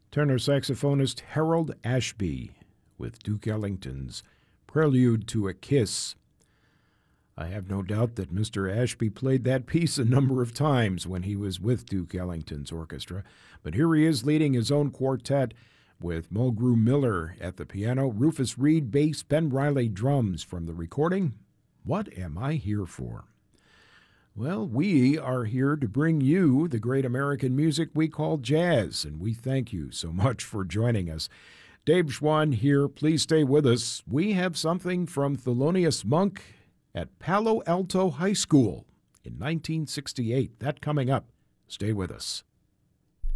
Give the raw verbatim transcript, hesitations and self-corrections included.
tenor saxophonist Harold Ashby with Duke Ellington's Prelude to a Kiss. I have no doubt that Mister Ashby played that piece a number of times when he was with Duke Ellington's orchestra, but here he is leading his own quartet with Mulgrew Miller at the piano, Rufus Reid bass, Ben Riley drums from the recording, What Am I Here For? Well, we are here to bring you the great American music we call jazz, and we thank you so much for joining us. Dave Schwann here. Please stay with us. We have something from Thelonious Monk at Palo Alto High School in nineteen sixty-eight. That coming up. Stay with us.